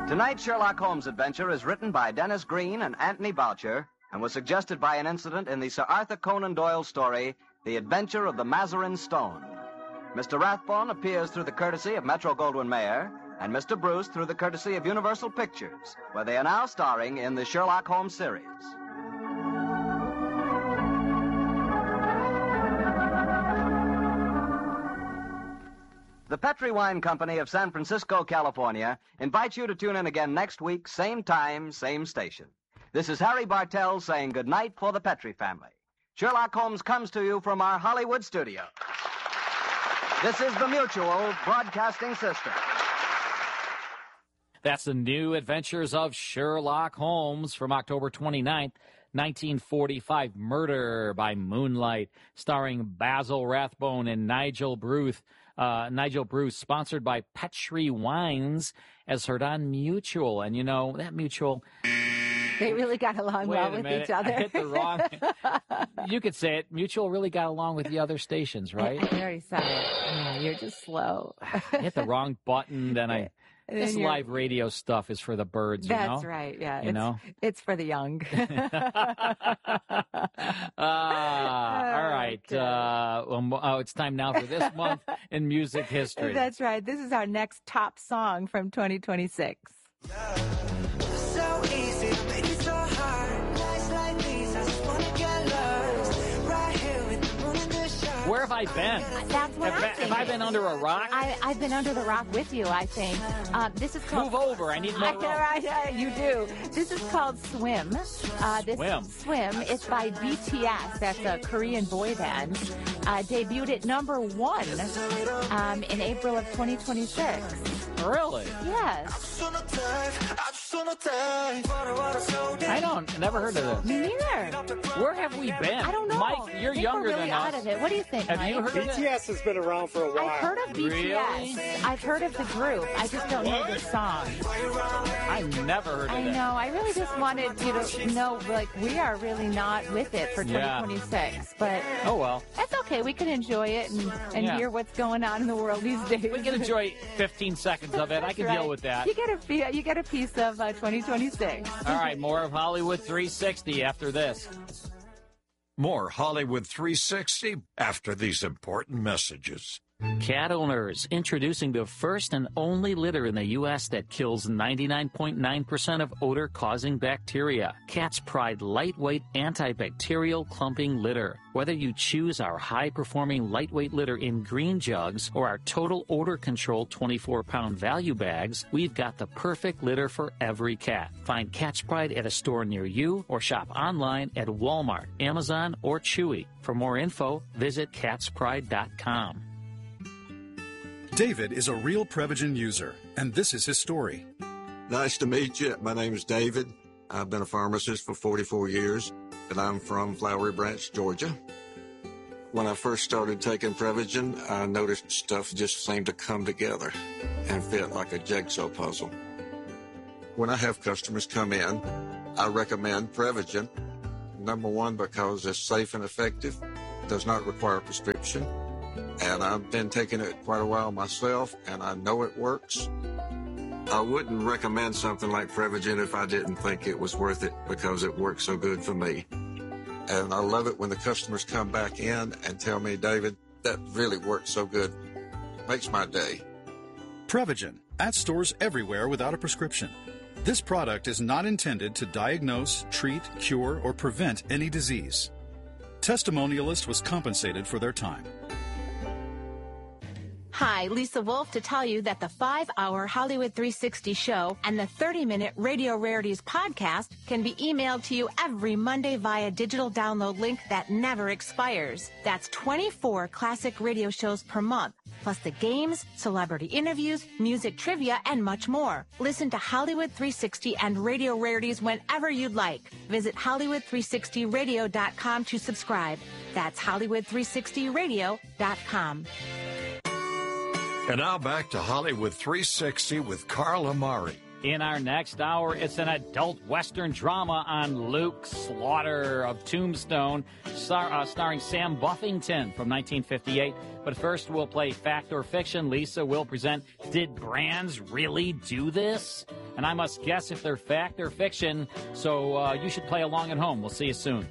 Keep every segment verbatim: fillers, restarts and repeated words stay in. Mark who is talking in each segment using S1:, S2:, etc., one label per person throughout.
S1: Tonight's Sherlock Holmes adventure is written by Dennis Green and Anthony Boucher and was suggested by an incident in the Sir Arthur Conan Doyle story, The Adventure of the Mazarin Stone. Mister Rathbone appears through the courtesy of Metro-Goldwyn-Mayer, and Mister Bruce through the courtesy of Universal Pictures, where they are now starring in the Sherlock Holmes series. The Petri Wine Company of San Francisco, California, invites you to tune in again next week, same time, same station. This is Harry Bartell saying goodnight for the Petri family. Sherlock Holmes comes to you from our Hollywood studio. This is the Mutual Broadcasting System.
S2: That's the New Adventures of Sherlock Holmes from October twenty-ninth, nineteen forty-five. Murder by Moonlight, starring Basil Rathbone and Nigel Bruce. Uh, Nigel Bruce, sponsored by Petri Wines, as heard on Mutual. And, you know, that Mutual...
S3: They really got along
S2: Wait
S3: well with
S2: minute.
S3: each other.
S2: I hit the wrong... You could say it. Mutual really got along with the other stations, right?
S3: I, I already said it. Yeah, you're just slow.
S2: I hit the wrong button, then I... This live radio stuff is for the birds, you know?
S3: That's right, yeah.
S2: You
S3: it's,
S2: know?
S3: It's for the young.
S2: ah, all right. Uh, well, oh, it's time now for this month in music history.
S3: That's right. This is our next top song from twenty twenty-six.
S4: So easy, make it so hard. Nights like these, I just wanna get lost. Right here with the moon in the shine.
S2: Where have I been?
S3: That's what
S2: have,
S3: I
S2: have
S3: think.
S2: I been under a rock?
S3: I, I've been under the rock with you, I think. Uh, this is called...
S2: Move over. I need more room.
S3: Right, right, you do. This is called Swim. Uh, this
S2: Swim.
S3: Swim. It's by B T S. That's a Korean boy band. Uh, debuted at number one um, in April of twenty twenty-six.
S2: Really?
S3: Yes.
S2: I don't, never heard of this.
S3: Me neither.
S2: Where have we been?
S3: I don't know.
S2: Mike, you're
S3: I think
S2: younger
S3: we're really
S2: than
S3: out
S2: us.
S3: of it. What do you think,
S2: Have
S3: Mike?
S2: you heard of it?
S5: B T S has been around for a while.
S3: I've heard of B T S.
S2: Really?
S3: I've heard of the group. I just don't know the song.
S2: I've never heard of
S3: I
S2: it.
S3: know. I really just wanted you to know, like, we are really not with it for
S2: Yeah.
S3: twenty twenty-six. But
S2: Oh, well.
S3: that's okay. We can enjoy it and, and
S2: Yeah.
S3: hear what's going on in the world these days.
S2: We can enjoy fifteen seconds of it. I can
S3: That's
S2: deal
S3: right.
S2: with that.
S3: You get a fe- you get a piece of uh, twenty twenty-six.
S2: All right, more of Hollywood three sixty after this.
S6: More Hollywood three sixty after these important messages.
S2: Cat owners, introducing the first and only litter in the U S that kills ninety-nine point nine percent of odor-causing bacteria. Cat's Pride lightweight antibacterial clumping litter. Whether you choose our high-performing lightweight litter in green jugs or our total odor control twenty-four pound value bags, we've got the perfect litter for every cat. Find Cat's Pride at a store near you or shop online at Walmart, Amazon, or Chewy. For more info, visit cats pride dot com.
S7: David is a real Prevagen user, and this is his story.
S8: Nice to meet you. My name is David. I've been a pharmacist for forty-four years, and I'm from Flowery Branch, Georgia. When I first started taking Prevagen, I noticed stuff just seemed to come together and fit like a jigsaw puzzle. When I have customers come in, I recommend Prevagen. Number one, because it's safe and effective, does not require a prescription. And I've been taking it quite a while myself, and I know it works. I wouldn't recommend something like Prevagen if I didn't think it was worth it because it works so good for me. And I love it when the customers come back in and tell me, David, that really worked so good. Makes my day.
S7: Prevagen, at stores everywhere without a prescription. This product is not intended to diagnose, treat, cure, or prevent any disease. Testimonialist was compensated for their time.
S3: Hi, Lisa Wolf to tell you that the five-hour Hollywood three sixty show and the thirty-minute Radio Rarities podcast can be emailed to you every Monday via digital download link that never expires. That's twenty-four classic radio shows per month, plus the games, celebrity interviews, music trivia, and much more. Listen to Hollywood three sixty and Radio Rarities whenever you'd like. Visit Hollywood three sixty radio dot com to subscribe. That's Hollywood three sixty radio dot com.
S6: And now back to Hollywood three sixty with Carl Amari.
S2: In our next hour, it's an adult Western drama on Luke Slaughter of Tombstone, star, uh, starring Sam Buffington from nineteen fifty-eight. But first, we'll play Fact or Fiction. Lisa will present, Did Brands Really Do This? and I must guess if they're fact or fiction, so uh, you should play along at home. We'll see you soon.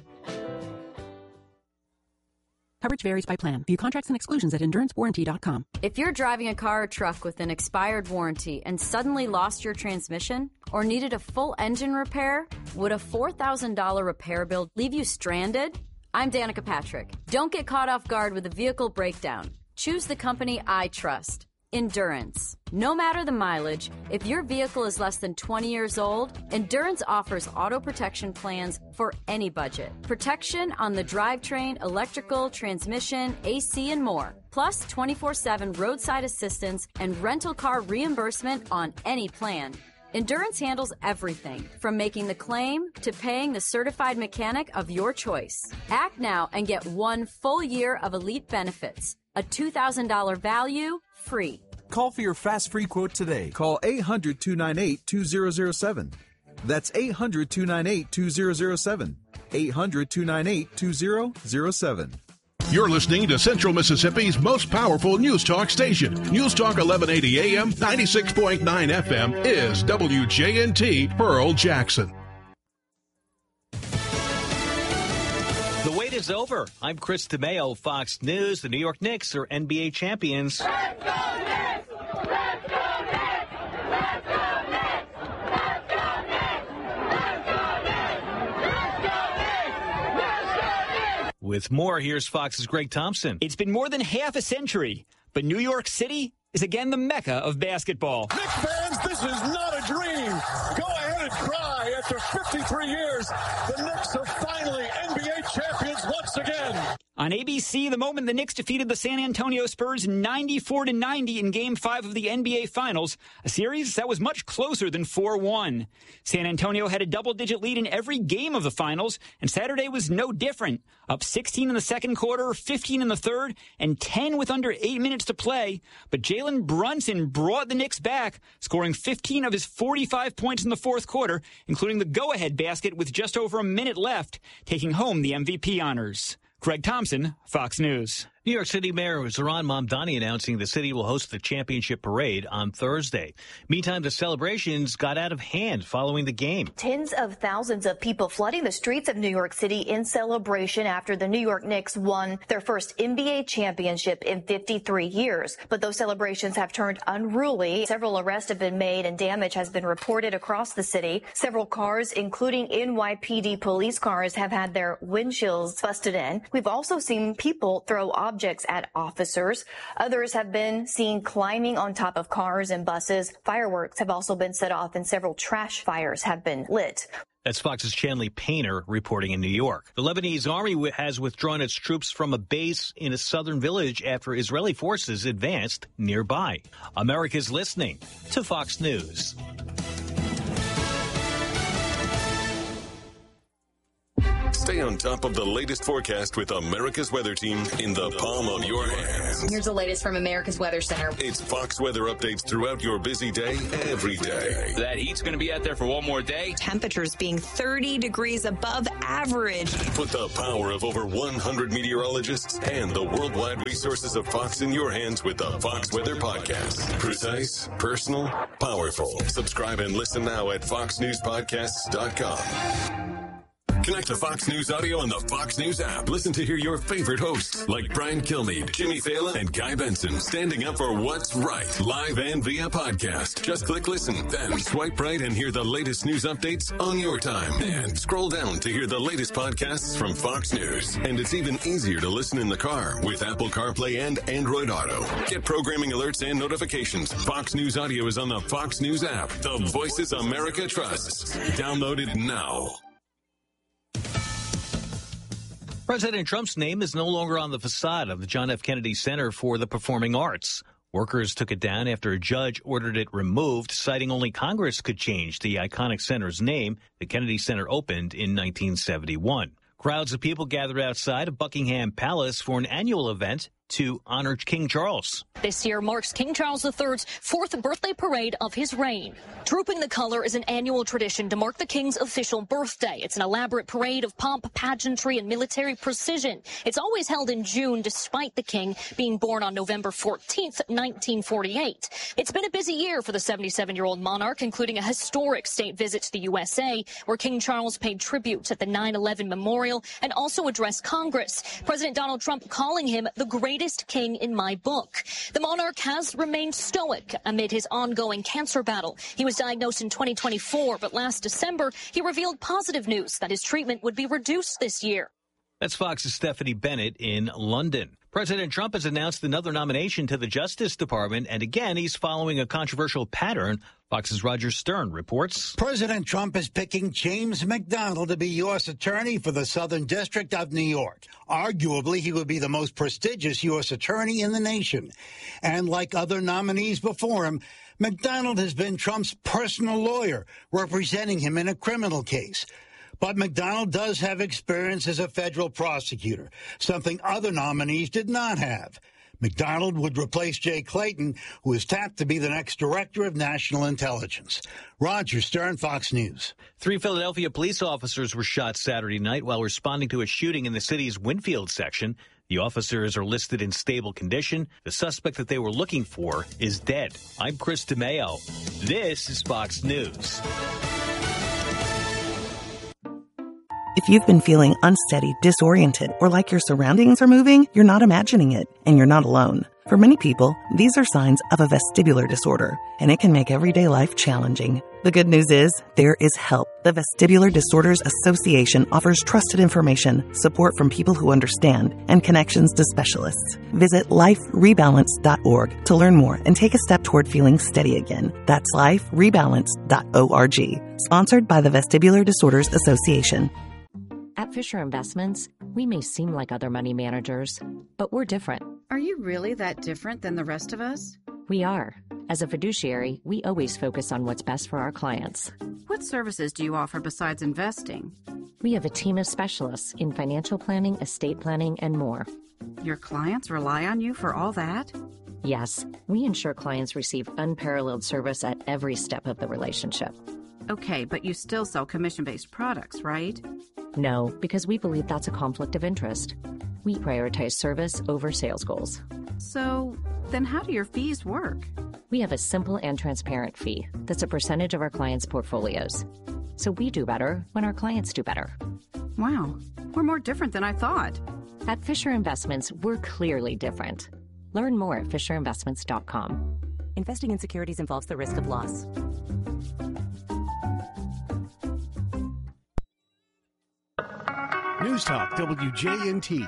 S5: Coverage varies by plan. View contracts and exclusions at endurance warranty dot com.
S9: If you're driving a car or truck with an expired warranty and suddenly lost your transmission or needed a full engine repair, would a four thousand dollars repair bill leave you stranded? I'm Danica Patrick. Don't get caught off guard with a vehicle breakdown. Choose the company I trust. Endurance. No matter the mileage, if your vehicle is less than twenty years old, Endurance offers auto protection plans for any budget. Protection on the drivetrain, electrical, transmission, A C, and more. Plus twenty-four seven roadside assistance and rental car reimbursement on any plan. Endurance handles everything, from making the claim to paying the certified mechanic of your choice. Act now and get one full year of elite benefits. A two thousand dollars value, free.
S10: Call for your fast free quote today. Call eight hundred, two nine eight, two zero zero seven. That's eight hundred, two nine eight, two zero zero seven. eight hundred, two nine eight, two zero zero seven.
S11: You're listening to Central Mississippi's most powerful news talk station. News Talk eleven eighty A M, ninety-six point nine F M is W J N T Pearl Jackson.
S12: The wait is over. I'm Chris DeMeo, Fox News. The New York Knicks are N B A champions.
S4: Let's go Knicks! Let's go Knicks! Let's go Knicks! Let's go Knicks! Let's go Knicks! Let's go Knicks! Let's go Knicks!
S12: With more, here's Fox's Greg Thompson.
S13: It's been more than half a century, but New York City is again the mecca of basketball.
S14: Knicks fans, this is not a dream. Go ahead and cry. After fifty-three years, the Knicks are finally N B A champions once again.
S13: On A B C, the moment the Knicks defeated the San Antonio Spurs ninety-four to ninety in Game five of the N B A Finals, a series that was much closer than four one. San Antonio had a double-digit lead in every game of the Finals, and Saturday was no different. Up sixteen in the second quarter, fifteen in the third, and ten with under eight minutes to play. But Jalen Brunson brought the Knicks back, scoring fifteen of his forty-five points in the fourth quarter, including the go-ahead basket with just over a minute left, taking home the M V P honors. Greg Thompson, Fox News.
S12: New York City Mayor Zohran Mamdani announcing the city will host the championship parade on Thursday. Meantime, the celebrations got out of hand following the game.
S15: Tens of thousands of people flooding the streets of New York City in celebration after the New York Knicks won their first N B A championship in fifty-three years. But those celebrations have turned unruly. Several arrests have been made and damage has been reported across the city. Several cars, including N Y P D police cars, have had their windshields busted in. We've also seen people throw objects at officers. Others have been seen climbing on top of cars and buses. Fireworks have also been set off and several trash fires have been lit.
S12: That's Fox's Chanley Painter reporting in New York. The Lebanese army has withdrawn its troops from a base in a southern village after Israeli forces advanced nearby. America's listening to Fox News.
S16: Stay on top of the latest forecast with America's Weather Team in the palm of your hands.
S17: Here's the latest from America's Weather Center.
S16: It's Fox weather updates throughout your busy day, every day.
S18: That heat's going to be out there for one more day.
S19: Temperatures being thirty degrees above average.
S16: Put the power of over one hundred meteorologists and the worldwide resources of Fox in your hands with the Fox Weather Podcast. Precise, personal, powerful. Subscribe and listen now at fox news podcasts dot com. Connect to Fox News Audio on the Fox News app. Listen to hear your favorite hosts like Brian Kilmeade, Jimmy Fallon, and Guy Benson standing up for what's right, live and via podcast. Just click listen, then swipe right and hear the latest news updates on your time. And scroll down to hear the latest podcasts from Fox News. And it's even easier to listen in the car with Apple CarPlay and Android Auto. Get programming alerts and notifications. Fox News Audio is on the Fox News app. The voices America trusts. Download it now.
S12: President Trump's name is no longer on the facade of the John F. Kennedy Center for the Performing Arts. Workers took it down after a judge ordered it removed, citing only Congress could change the iconic center's name. The Kennedy Center opened in nineteen seventy-one. Crowds of people gathered outside of Buckingham Palace for an annual event to honor King Charles.
S20: This year marks King Charles the third's fourth birthday parade of his reign. Trooping the Color is an annual tradition to mark the King's official birthday. It's an elaborate parade of pomp, pageantry, and military precision. It's always held in June, despite the King being born on November fourteenth, nineteen forty-eight. It's been a busy year for the seventy-seven-year-old monarch, including a historic state visit to the U S A, where King Charles paid tribute at the nine eleven memorial and also addressed Congress. President Donald Trump calling him the greatest king in my book. The monarch has remained stoic amid his ongoing cancer battle. He was diagnosed in twenty twenty-four, but last December, he revealed positive news that his treatment would be reduced this year.
S12: That's Fox's Stephanie Bennett in London. President Trump has announced another nomination to the Justice Department, and again, he's following a controversial pattern. Fox's Roger Stern reports.
S21: President Trump is picking James McDonald to be U S Attorney for the Southern District of New York. Arguably, he would be the most prestigious U S Attorney in the nation. And like other nominees before him, McDonald has been Trump's personal lawyer, representing him in a criminal case. But McDonald does have experience as a federal prosecutor, something other nominees did not have. McDonald would replace Jay Clayton, who is tapped to be the next director of national intelligence. Roger Stern, Fox News.
S12: Three Philadelphia police officers were shot Saturday night while responding to a shooting in the city's Winfield section. The officers are listed in stable condition. The suspect that they were looking for is dead. I'm Chris DeMeo. This is Fox News.
S22: If you've been feeling unsteady, disoriented, or like your surroundings are moving, you're not imagining it, and you're not alone. For many people, these are signs of a vestibular disorder, and it can make everyday life challenging. The good news is, there is help. The Vestibular Disorders Association offers trusted information, support from people who understand, and connections to specialists. Visit life rebalance dot org to learn more and take a step toward feeling steady again. That's life rebalance dot org. Sponsored by the Vestibular Disorders Association.
S23: At Fisher Investments, we may seem like other money managers, but we're different.
S24: Are you really that different than the rest of us?
S23: We are. As a fiduciary, we always focus on what's best for our clients.
S24: What services do you offer besides investing?
S23: We have a team of specialists in financial planning, estate planning, and more.
S24: Your clients rely on you for all that?
S23: Yes, we ensure clients receive unparalleled service at every step of the relationship.
S24: Okay, but you still sell commission-based products, right?
S23: No, because we believe that's a conflict of interest. We prioritize service over sales goals.
S24: So, then how do your fees work?
S23: We have a simple and transparent fee that's a percentage of our clients' portfolios. So we do better when our clients do better.
S24: Wow, we're more different than I thought.
S23: At Fisher Investments, we're clearly different. Learn more at fisher investments dot com.
S5: Investing in securities involves the risk of loss.
S25: News Talk W J N T.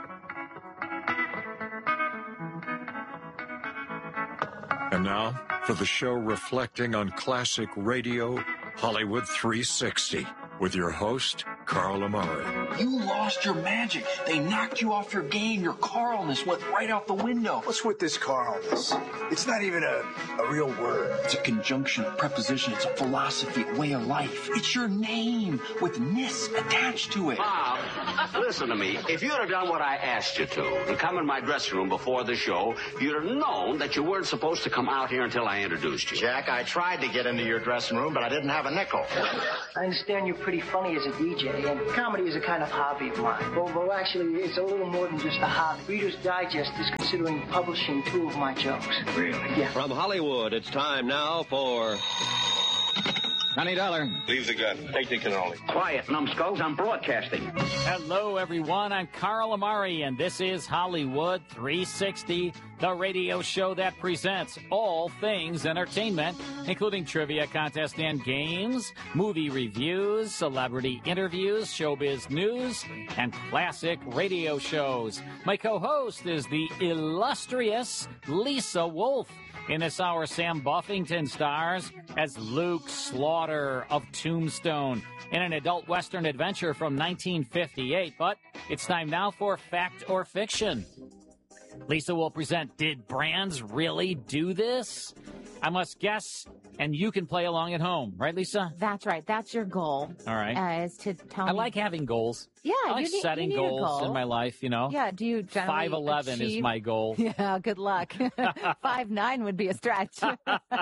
S6: And now for the show reflecting on classic radio, Hollywood three sixty, with your host, Carl Amari.
S26: You lost your magic. They knocked you off your game. Your Carlness went right out the window.
S27: What's with this Carlness? It's not even a, a real word.
S26: It's a conjunction, a preposition. It's a philosophy, a way of life. It's your name with ness attached to it.
S28: Bob, listen to me. If you'd have done what I asked you to and come in my dressing room before the show, you'd have known that you weren't supposed to come out here until I introduced you.
S29: Jack, I tried to get into your dressing room, but I didn't have a nickel.
S30: I understand you're pretty funny as a D J, and comedy is a kind of hobby of mine. Well, well, actually, it's a little more than just a hobby. Reader's Digest is considering publishing two of my jokes.
S28: Really?
S30: Yeah.
S31: From Hollywood, it's time now for...
S28: Johnny Dollar.
S31: Leave the gun. Take the cannoli.
S28: Quiet, numbskulls. I'm broadcasting.
S2: Hello, everyone. I'm Carl Amari, and this is Hollywood three sixty, the radio show that presents all things entertainment, including trivia contests and games, movie reviews, celebrity interviews, showbiz news, and classic radio shows. My co-host is the illustrious Lisa Wolf. In this hour, Sam Buffington stars as Luke Slaughter of Tombstone in an adult Western adventure from nineteen fifty-eight. But it's time now for Fact or Fiction. Lisa will present, did Brands really do this? I must guess, and you can play along at home. Right, Lisa?
S3: That's right. That's your goal.
S2: All right.
S3: Uh, is to tell
S2: I
S3: me.
S2: like having goals.
S1: Yeah,
S2: I like
S1: you need,
S2: setting
S1: you need
S2: goals
S1: a goal.
S2: in my life, you know.
S1: Yeah, do you generally
S2: five eleven is
S1: achieve-
S2: my goal.
S1: Yeah, good luck. five nine would be a stretch. So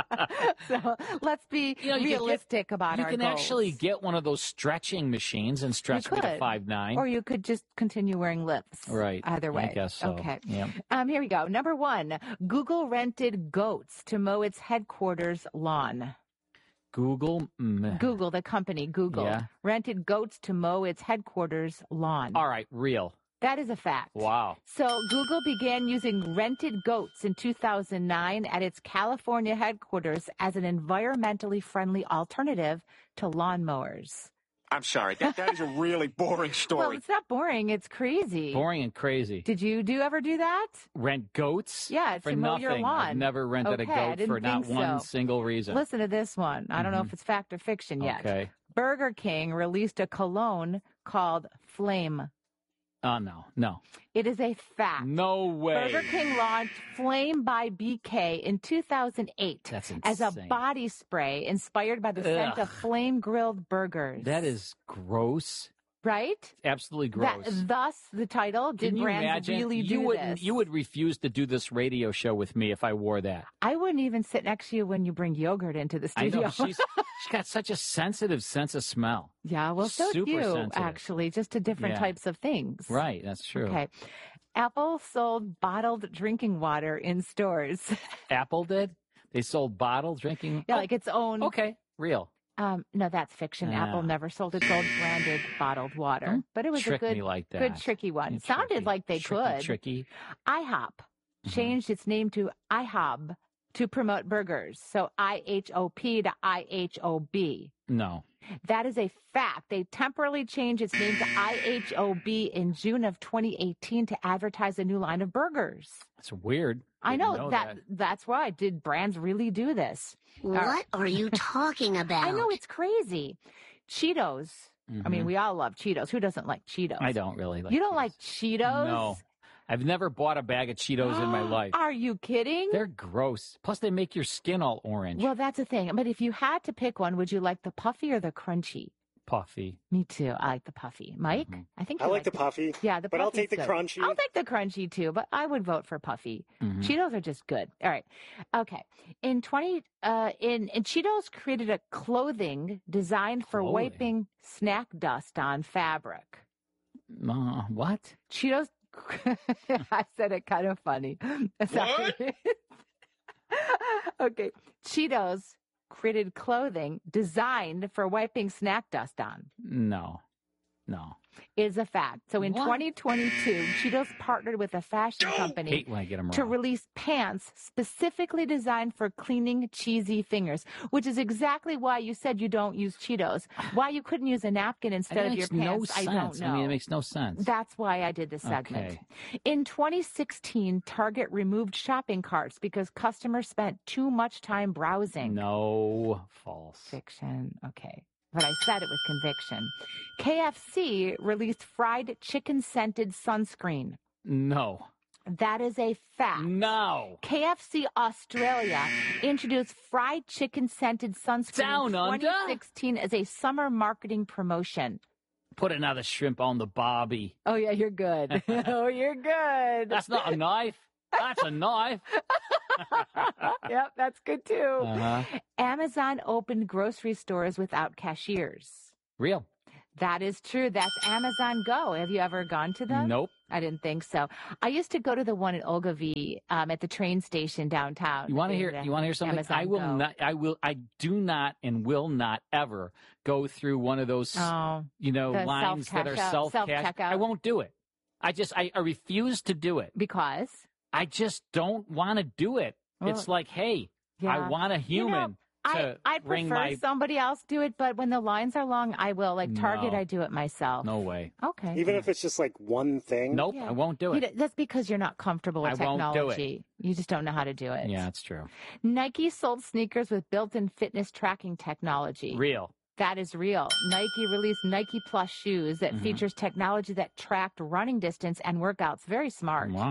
S1: let's be
S2: You know, you
S1: realistic
S2: can get,
S1: about
S2: you
S1: our
S2: can
S1: goals.
S2: actually get one of those stretching machines and stretch
S1: You
S2: me to
S1: could.
S2: five nine.
S1: Or you could just continue wearing lips.
S2: Right.
S1: Either way.
S2: I guess so.
S1: Okay.
S2: Yeah.
S1: Um, here we go. Number one, Google rented goats to mow its headquarters lawn.
S2: Google. Mm.
S1: Google, the company, Google,
S2: Yeah.
S1: rented goats to mow its headquarters lawn.
S2: All right, real.
S1: That is a fact.
S2: Wow.
S1: So Google began using rented goats in two thousand nine at its California headquarters as an environmentally friendly alternative to lawnmowers.
S27: I'm sorry. That, that is a really boring story.
S1: Well, it's not boring. It's crazy.
S2: Boring and crazy.
S1: Did you do you ever do that?
S2: Rent goats?
S1: Yeah,
S2: for
S1: to mow
S2: nothing.
S1: your lawn.
S2: I've never rented
S1: Okay,
S2: a
S1: I
S2: goat
S1: didn't
S2: for not
S1: think
S2: one
S1: so.
S2: single reason.
S1: Listen to this one. I don't know
S2: Mhm.
S1: if it's fact or fiction yet.
S2: Okay.
S1: Burger King released a cologne called Flame.
S2: Oh, no, no.
S1: It is a fact.
S2: No way.
S1: Burger King launched Flame by B K in two thousand eight
S2: That's
S1: as a
S2: insane.
S1: body spray inspired by the scent
S2: Ugh.
S1: of flame grilled burgers.
S2: That is gross.
S1: Right?
S2: Absolutely gross.
S1: That, thus the title. Did
S2: Can you
S1: brands
S2: imagine?
S1: really
S2: you
S1: do
S2: wouldn't,
S1: this?
S2: You would refuse to do this radio show with me if I wore that.
S1: I wouldn't even sit next to you when you bring yogurt into the
S2: I
S1: studio.
S2: know. She's, she's got such a sensitive sense of smell.
S1: Yeah, well, so do
S2: Super
S1: you,
S2: sensitive.
S1: actually, just to different
S2: Yeah.
S1: types of things.
S2: Right, that's true.
S1: Okay. Apple sold bottled drinking water in stores.
S2: Apple did? They sold bottled drinking?
S1: Yeah,
S2: Oh,
S1: like its own.
S2: okay, real.
S1: Um, no, that's fiction.
S2: Ah.
S1: Apple never sold its own branded bottled water,
S2: Don't
S1: but it was
S2: trick
S1: a good,
S2: me like that.
S1: good tricky one.
S2: You
S1: Sounded
S2: tricky,
S1: like they
S2: tricky,
S1: could.
S2: Tricky.
S1: IHOP changed its name to IHOB to promote burgers. So I H O P to I H O B.
S2: No.
S1: That is a fact. They temporarily changed its name to I H O B in June of twenty eighteen to advertise a new line of burgers.
S2: That's weird.
S1: I
S2: Didn't
S1: know, that, that's why. Did brands really do this?
S4: What are you talking about?
S1: I know, it's crazy. Cheetos. I mean,
S2: Mhm.
S1: we all love Cheetos. Who doesn't like Cheetos?
S2: I don't really like
S1: You don't like Cheetos?
S2: No. I've never bought a bag of Cheetos in my life.
S1: Are you kidding?
S2: They're gross. Plus, they make your skin all orange.
S1: Well, that's the thing. But if you had to pick one, would you like the puffy or the crunchy?
S2: Puffy.
S1: Me too. I like the puffy. Mike? I think
S7: I
S1: you
S7: like the puffy.
S1: Yeah, the
S7: but I'll
S1: puffy's
S7: take the
S1: good.
S7: crunchy.
S1: I'll take the crunchy too, but I would vote for puffy.
S2: Mhm.
S1: Cheetos are just good. All right. Okay. In twenty uh in, in Cheetos created a clothing designed for
S2: Clothing?
S1: wiping snack dust on fabric.
S2: Uh, what?
S1: Cheetos I said it kind of funny. Sorry. Okay. Cheetos created clothing designed for wiping snack dust on.
S2: No. No.
S1: Is a fact. So in
S2: What?
S1: twenty twenty-two, Cheetos partnered with a fashion company
S2: Hate when I get them
S1: to
S2: wrong.
S1: release pants specifically designed for cleaning cheesy fingers, which is exactly why you said you don't use Cheetos. Why you couldn't use a napkin instead
S2: That
S1: of your
S2: makes no
S1: pants, I don't
S2: sense.
S1: know.
S2: I mean, it makes no sense.
S1: That's why I did this segment. In twenty sixteen, Target removed shopping carts because customers spent too much time browsing.
S2: No. False.
S1: Fiction. Okay. But I said it with conviction. K F C released fried chicken scented sunscreen.
S2: No.
S1: That is a fact.
S2: No.
S1: K F C Australia introduced fried chicken scented sunscreen
S2: Down
S1: in
S2: under?
S1: twenty sixteen as a summer marketing promotion.
S2: Put another shrimp on the barbie.
S1: Oh, yeah, you're good. oh, you're good.
S2: That's not a knife. That's a knife.
S1: Yep, that's good too.
S2: Uh-huh.
S1: Amazon opened grocery stores without cashiers.
S2: Real.
S1: That is true. That's Amazon Go. Have you ever gone to them?
S2: Nope.
S1: I didn't think so. I used to go to the one at Ogilvy um, at the train station downtown.
S2: You want to hear?
S1: The
S2: You want to hear something?
S1: Amazon
S2: I will
S1: Go.
S2: not. I will. I do not and will not ever go through one of those.
S1: Oh,
S2: you know,
S1: the
S2: lines that are
S1: self-checkout-
S2: self
S1: self-checkout.
S2: I won't do it. I just. I, I refuse to do it
S1: because
S2: I just don't want to do it.
S1: Well,
S2: it's like, hey,
S1: yeah.
S2: I want a
S1: You know,
S2: human
S1: I,
S2: to
S1: I
S2: ring
S1: prefer
S2: my.
S1: somebody else do it, but when the lines are long, I will. Like Target,
S2: No.
S1: I do it myself.
S2: No way.
S1: Okay.
S7: Even if it's just like one thing.
S2: Nope.
S1: Yeah.
S2: I won't do
S1: You
S2: it.
S1: know, that's because you're not comfortable with
S2: I won't do it.
S1: technology. You just don't know how to do it.
S2: Yeah, it's true.
S1: Nike sold sneakers with built-in fitness tracking technology.
S2: Real.
S1: That is real. Nike released Nike Plus shoes that
S2: Mhm.
S1: features technology that tracked running distance and workouts. Very smart.
S2: Wow.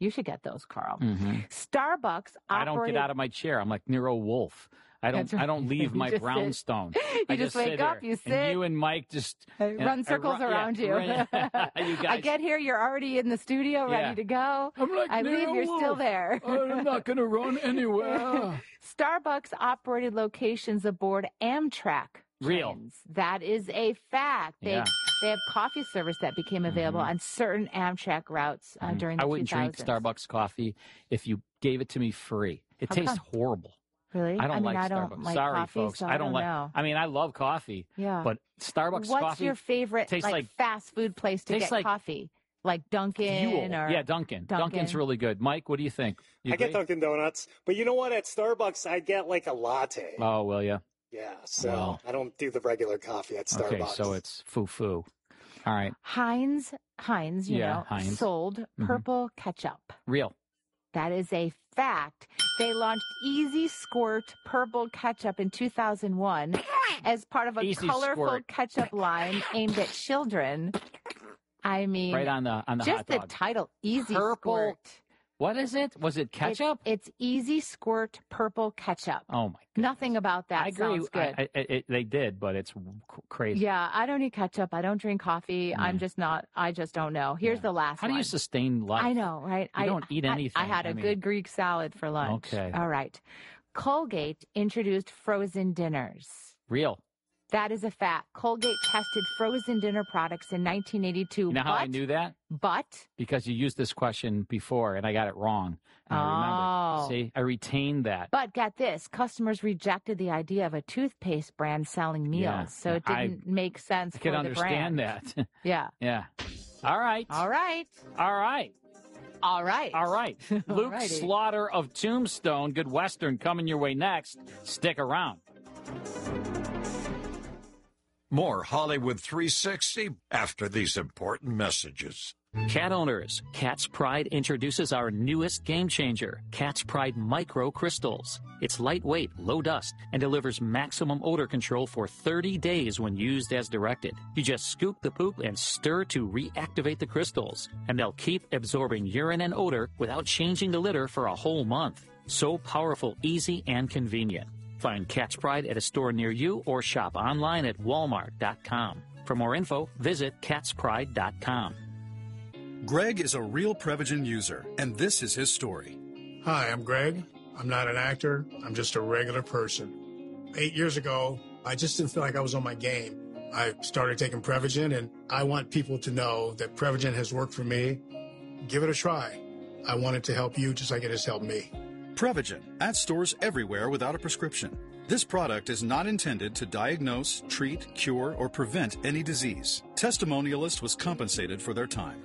S1: You should get those, Carl.
S2: Mm-hmm.
S1: Starbucks operated...
S2: I don't get out of my chair. I'm like Nero Wolf. I don't.
S1: Right.
S2: I don't leave my brownstone.
S1: You
S2: I
S1: just,
S2: just
S1: wake
S2: sit
S1: up.
S2: Here,
S1: You sit.
S2: And you and Mike just
S1: uh, run
S2: uh,
S1: circles
S2: run,
S1: around
S2: yeah,
S1: you.
S2: Run, you guys.
S1: I get here. You're already in the studio,
S2: Yeah.
S1: ready to go.
S2: I'm like
S1: I
S2: Nero
S1: leave. You're
S2: Wolf.
S1: still there.
S2: I'm not going to run anywhere.
S1: Starbucks operated locations aboard Amtrak.
S2: Real.
S1: Trains. That is a fact. They
S2: Yeah.
S1: they have coffee service that became available
S2: Mhm.
S1: on certain Amtrak routes uh, during the
S2: I wouldn't
S1: two
S2: drink
S1: thousands.
S2: Starbucks coffee if you gave it to me free. It
S1: How
S2: tastes
S1: come?
S2: horrible.
S1: Really?
S2: I don't
S1: mean,
S2: like
S1: I
S2: Starbucks.
S1: don't like
S2: Sorry,
S1: coffee,
S2: folks.
S1: so
S2: I don't like.
S1: know.
S2: I mean, I love coffee.
S1: Yeah.
S2: But Starbucks
S1: What's
S2: coffee.
S1: your favorite
S2: tastes
S1: like,
S2: like
S1: fast food place to
S2: tastes
S1: get
S2: like
S1: coffee? Like Dunkin'
S2: fuel.
S1: or
S2: Yeah, Dunkin'.
S1: Dunkin'.
S2: Dunkin's really good. Mike, what do you think? You
S7: I get
S2: agree?
S7: Dunkin' Donuts, but you know what? At Starbucks, I get like a latte.
S2: Oh, will you?
S7: Yeah, so
S2: Well.
S7: I don't do the regular coffee at Starbucks.
S2: Okay, so it's foo foo. All right,
S1: Heinz, Heinz, you
S2: Yeah,
S1: know,
S2: Heinz.
S1: sold
S2: Mhm.
S1: purple ketchup.
S2: real.
S1: That is a fact. They launched Easy Squirt Purple Ketchup in two thousand one as part of a
S2: Easy
S1: colorful
S2: Squirt.
S1: ketchup line aimed at children. I mean,
S2: Right on the on the
S1: just
S2: hot
S1: the
S2: dog.
S1: title, Easy
S2: Purple
S1: Squirt.
S2: What is it? Was it ketchup?
S1: It's, it's Easy Squirt Purple Ketchup.
S2: oh my!
S1: Nothing about that
S2: I agree.
S1: sounds good.
S2: I, I, it, they did, but it's c- crazy.
S1: Yeah, I don't eat ketchup. I don't drink coffee. I'm just not. I just don't know. Here's the last
S2: How do
S1: one.
S2: you sustain life?
S1: I know, right?
S2: You
S1: I
S2: don't eat
S1: I-
S2: anything.
S1: I, had a
S2: I mean-
S1: good Greek salad for lunch.
S2: Okay.
S1: All right. Colgate introduced frozen dinners.
S2: Real.
S1: That is a fact. Colgate tested frozen dinner products in nineteen eighty-two.
S2: You know how
S1: but,
S2: I knew that?
S1: But
S2: Because you used this question before, and I got it wrong. And I remembered.
S1: Oh.
S2: See, I retained that.
S1: but get this, customers rejected the idea of a toothpaste brand selling meals,
S2: Yeah.
S1: so it
S2: I-
S1: didn't make sense
S2: I
S1: for
S2: can
S1: the
S2: understand
S1: brand.
S2: that.
S1: Yeah.
S2: yeah. All right.
S1: All right.
S2: All right.
S1: All right.
S2: All right. Luke
S1: Alrighty.
S2: Slaughter of Tombstone, Good Western, coming your way next. Stick around.
S6: More Hollywood three sixty after these important messages.
S2: Cat owners, Cat's Pride introduces our newest game changer, Cat's Pride Micro Crystals. It's lightweight, low dust, and delivers maximum odor control for thirty days when used as directed. You just scoop the poop and stir to reactivate the crystals, and they'll keep absorbing urine and odor without changing the litter for a whole month. So powerful, easy, and convenient. Find Cat's Pride at a store near you or shop online at walmart dot com. For more info, visit cats pride dot com.
S25: Greg is a real Prevagen user, and this is his story.
S8: Hi, I'm Greg. I'm not an actor. I'm just a regular person. Eight years ago, I just didn't feel like I was on my game. I started taking Prevagen, and I want people to know that Prevagen has worked for me. Give it a try. I want it to help you just like it has helped me.
S25: Prevagen, at stores everywhere without a prescription. This product is not intended to diagnose, treat, cure, or prevent any disease. Testimonialist was compensated for their time.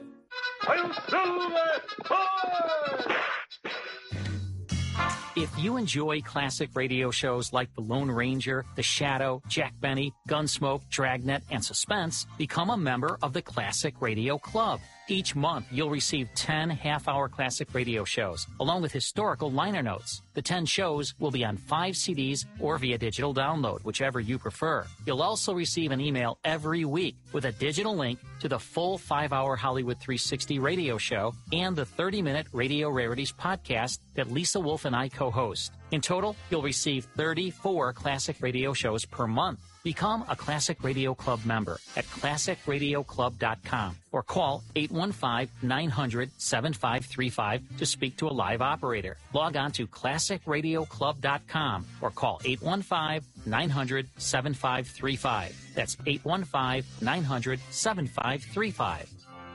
S2: If you enjoy classic radio shows like The Lone Ranger, The Shadow, Jack Benny, Gunsmoke, Dragnet, and Suspense, become a member of the Classic Radio Club. Each month, you'll receive ten half-hour classic radio shows, along with historical liner notes. The ten shows will be on five C Ds or via digital download, whichever you prefer. You'll also receive an email every week with a digital link to the full five-hour Hollywood three sixty radio show and the thirty-minute Radio Rarities podcast that Lisa Wolf and I co-host. In total, you'll receive thirty-four classic radio shows per month. Become a Classic Radio Club member at classic radio club dot com or call eight one five, nine hundred, seven five three five to speak to a live operator. Log on to classic radio club dot com or call eight one five, nine hundred, seven five three five. That's eight one five, nine hundred, seven five three five.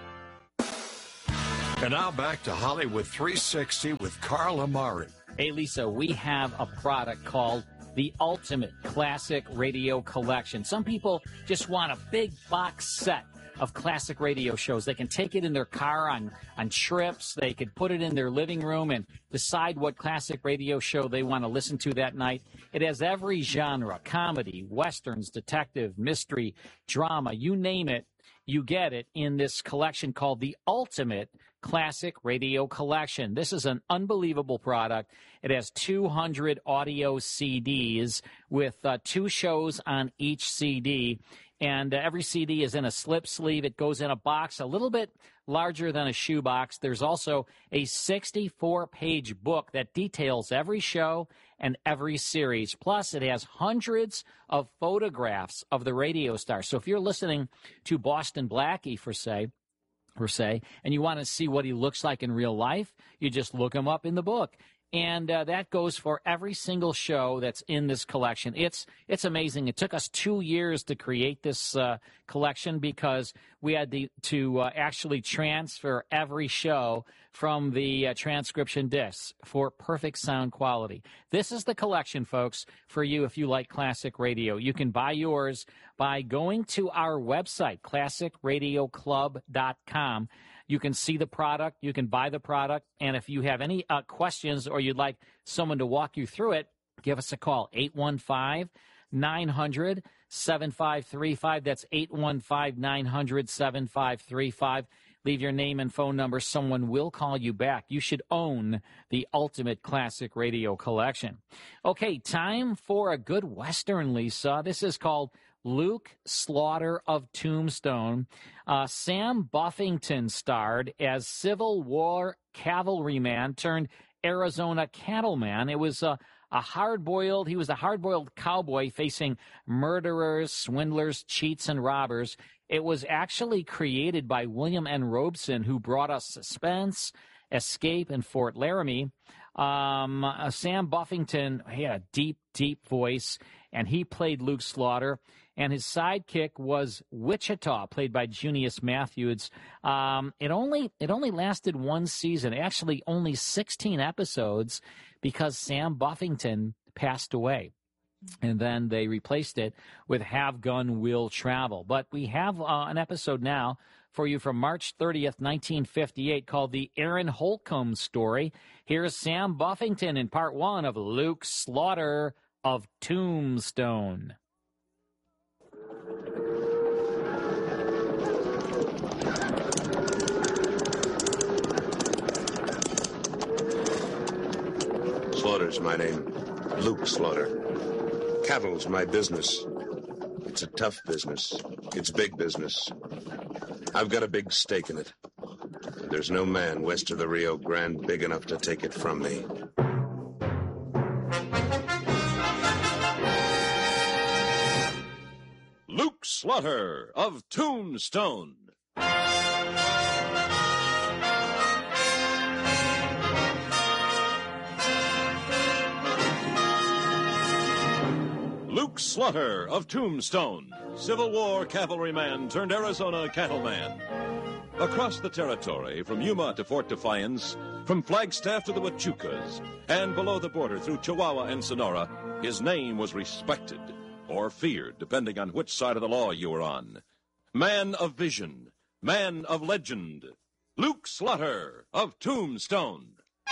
S6: And now back to Hollywood three sixty with Carl Amari.
S2: Hey, Lisa, we have a product called the Ultimate Classic Radio Collection. Some people just want a big box set of classic radio shows. They can take it in their car on, on trips. They could put it in their living room and decide what classic radio show they want to listen to that night. It has every genre, comedy, westerns, detective, mystery, drama, you name it, you get it in this collection called the Ultimate Classic Radio Collection. This is an unbelievable product. It has two hundred audio C Ds with uh, two shows on each C D. And uh, every C D is in a slip sleeve. It goes in a box a little bit larger than a shoebox. There's also a sixty-four page book that details every show and every series. Plus, it has hundreds of photographs of the radio stars. So if you're listening to Boston Blackie, for say, per se, and you want to see what he looks like in real life, you just look him up in the book. And uh, that goes for every single show that's in this collection. It's it's amazing. It took us two years to create this uh, collection because we had the, to uh, actually transfer every show from the uh, transcription discs for perfect sound quality. This is the collection, folks, for you if you like classic radio. You can buy yours by going to our website, classic radio club dot com. You can see the product, you can buy the product, and if you have any uh, questions or you'd like someone to walk you through it, give us a call, eight one five, nine hundred, seven five three five. That's eight one five, nine hundred, seven five three five. Leave your name and phone number. Someone will call you back. You should own the ultimate classic radio collection. Okay, time for a good Western, Lisa. This is called Luke Slaughter of Tombstone. Uh, Sam Buffington starred as Civil War cavalryman turned Arizona cattleman. It was a, a hard-boiled, he was a hard-boiled cowboy facing murderers, swindlers, cheats, and robbers. It was actually created by William N. Robeson, who brought us Suspense, Escape, and Fort Laramie. Um, uh, Sam Buffington, he had a deep, deep voice, and he played Luke Slaughter. And his sidekick was Wichita, played by Junius Matthews. Um, it only it only lasted one season, actually only sixteen episodes, because Sam Buffington passed away. And then they replaced it with Have Gun Will Travel. But we have uh, an episode now for you from March thirtieth, nineteen fifty-eight, called The Aaron Holcomb Story. Here's Sam Buffington in part one of Luke Slaughter of Tombstone.
S9: Slaughter's my name. Luke Slaughter. Cattle's my business. It's a tough business. It's big business. I've got a big stake in it. There's no man west of the Rio Grande big enough to take it from me.
S10: Luke Slaughter of Tombstone. Luke Slaughter of Tombstone, Civil War cavalryman turned Arizona cattleman. Across the territory, from Yuma to Fort Defiance, from Flagstaff to the Huachucas, and below the border through Chihuahua and Sonora, his name was respected or feared, depending on which side of the law you were on. Man of vision, man of legend, Luke Slaughter of Tombstone.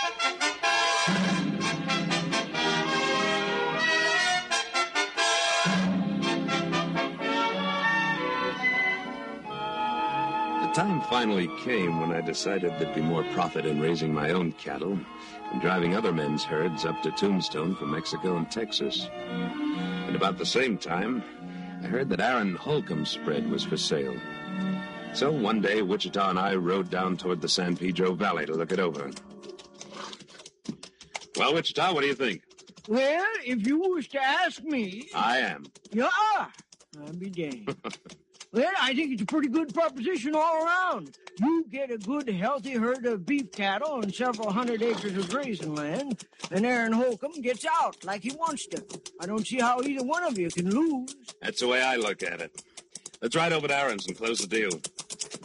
S9: The time finally came when I decided there'd be more profit in raising my own cattle and driving other men's herds up to Tombstone from Mexico and Texas. And about the same time, I heard that Aaron Holcomb's spread was for sale. So one day, Wichita and I rode down toward the San Pedro Valley to look it over. Well, Wichita, what do you think?
S11: Well, if you was to ask me...
S9: I am.
S11: Yeah, I'll be damned. Well, I think it's a pretty good proposition all around. You get a good, healthy herd of beef cattle and several hundred acres of grazing land, and Aaron Holcomb gets out like he wants to. I don't see how either one of you can lose.
S9: That's the way I look at it. Let's ride over to Aaron's and close the deal.